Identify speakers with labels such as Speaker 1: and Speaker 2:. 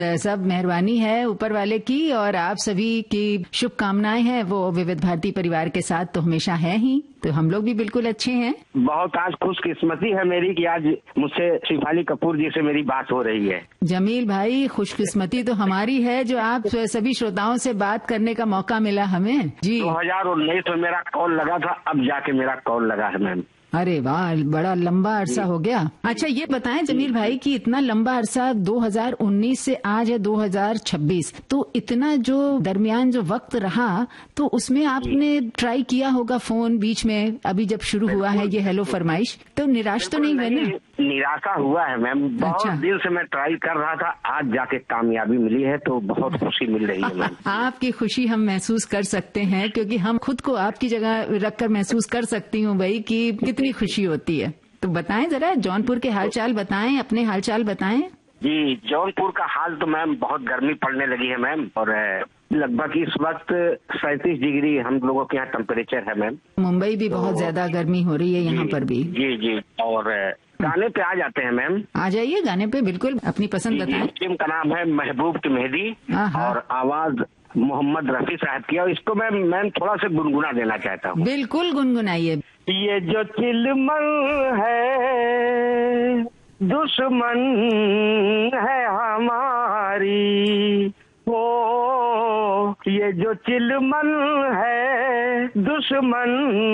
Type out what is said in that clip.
Speaker 1: सब मेहरबानी है ऊपर वाले की और आप सभी की शुभकामनाएं हैं वो विविध भारती परिवार के साथ तो हमेशा है ही, तो हम लोग भी बिल्कुल अच्छे हैं।
Speaker 2: बहुत आज खुशकिस्मती है मेरी कि आज मुझसे शेफाली कपूर जी से मेरी बात हो रही है।
Speaker 1: जमील भाई, खुशकिस्मती तो हमारी है जो आप सभी श्रोताओं से बात करने का मौका मिला हमें जी।
Speaker 2: 2019 में मेरा कॉल लगा था, अब जाके मेरा कॉल लगा है मैम।
Speaker 1: अरे वाह, बड़ा लंबा अरसा हो गया। अच्छा ये बताएं जमील भाई कि इतना लंबा अरसा 2019 से आज है 2026, तो इतना जो दरमियान जो वक्त रहा तो उसमें आपने ट्राई किया होगा फोन बीच में, अभी जब शुरू हुआ है ये हेलो फरमाइश, तो निराश तो नहीं हुए ना?
Speaker 2: निराशा हुआ है मैम, बहुत दिन से मैं ट्राई कर रहा था, आज जाके कामयाबी मिली है तो बहुत खुशी मिल रही है मैम।
Speaker 1: आपकी खुशी हम महसूस कर सकते हैं क्योंकि हम खुद को आपकी जगह रखकर महसूस कर सकती हूँ भाई कि कितनी खुशी होती है। तो बताएं जरा जौनपुर के हालचाल बताएं, अपने हालचाल बताएं।
Speaker 2: जी जौनपुर का हाल तो मैम बहुत गर्मी पड़ने लगी है मैम, और लगभग इस वक्त 37 डिग्री हम लोगों के यहाँ टेम्परेचर है मैम।
Speaker 1: मुंबई भी बहुत ज्यादा गर्मी हो रही है यहाँ पर भी।
Speaker 2: जी जी, और गाने पे आ जाते हैं मैम।
Speaker 1: आ जाइए गाने पे, बिल्कुल अपनी पसंद बताएं।
Speaker 2: फिल्म का नाम है महबूब की मेहदी और आवाज मोहम्मद रफी साहब की, और इसको मैं मैम थोड़ा सा गुनगुना देना चाहता हूँ।
Speaker 1: बिल्कुल गुनगुनाइए।
Speaker 2: ये जो चिलमन है दुश्मन है हमारी, ओ ये जो चिलमन है दुश्मन